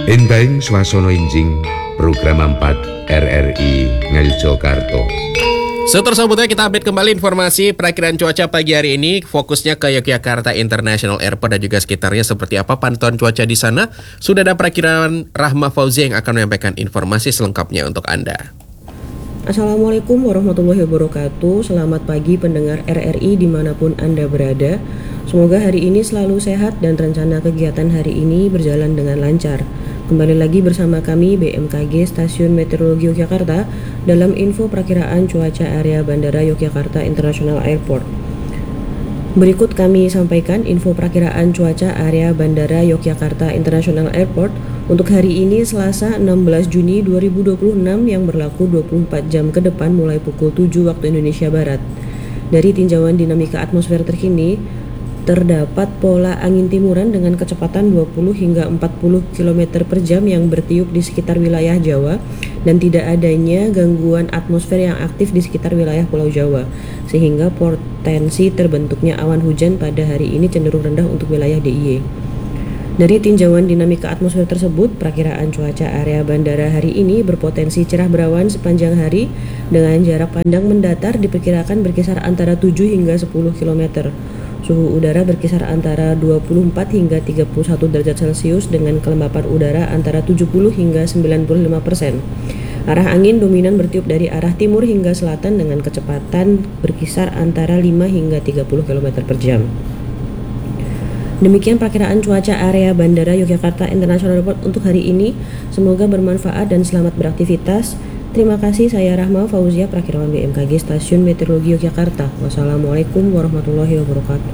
Enteng swasana enjing program 4 RRI Ngayogyakarta. Setersambutnya kita update kembali informasi perakiraan cuaca pagi hari ini. Fokusnya ke Yogyakarta International Airport dan juga sekitarnya. Seperti apa pantauan cuaca di sana? Sudah ada perakiraan Rahma Fauzi yang akan menyampaikan informasi selengkapnya untuk Anda. Assalamualaikum warahmatullahi wabarakatuh. Selamat pagi pendengar RRI dimanapun Anda berada. Semoga hari ini selalu sehat dan rencana kegiatan hari ini berjalan dengan lancar. Kembali lagi bersama kami BMKG Stasiun Meteorologi Yogyakarta dalam info perakiraan cuaca area Bandara Yogyakarta International Airport. Berikut kami sampaikan info perakiraan cuaca area Bandara Yogyakarta International Airport untuk hari ini Selasa 16 Juni 2026 yang berlaku 24 jam ke depan mulai pukul 7 waktu Indonesia Barat. Dari tinjauan dinamika atmosfer terkini, terdapat pola angin timuran dengan kecepatan 20 hingga 40 km per jam yang bertiup di sekitar wilayah Jawa dan tidak adanya gangguan atmosfer yang aktif di sekitar wilayah Pulau Jawa, sehingga potensi terbentuknya awan hujan pada hari ini cenderung rendah untuk wilayah DIY. Dari tinjauan dinamika atmosfer tersebut, perakiraan cuaca area bandara hari ini berpotensi cerah berawan sepanjang hari dengan jarak pandang mendatar diperkirakan berkisar antara 7 hingga 10 km. Suhu udara berkisar antara 24 hingga 31 derajat Celcius dengan kelembapan udara antara 70 hingga 95%. Arah angin dominan bertiup dari arah timur hingga selatan dengan kecepatan berkisar antara 5 hingga 30 km per jam. Demikian perakiraan cuaca area Bandara Yogyakarta International Airport untuk hari ini. Semoga bermanfaat dan selamat beraktivitas. Terima kasih, saya Rahma Fauzia, perakirawan BMKG Stasiun Meteorologi Yogyakarta. Wassalamualaikum warahmatullahi wabarakatuh.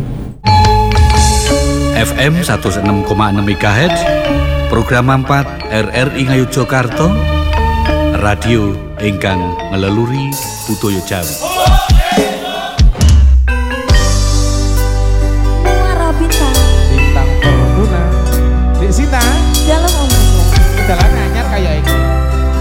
FM 106,6 MHz, program 4 RRI Ngayogyakarta, radio ingkang ngeleluri budaya Jawi.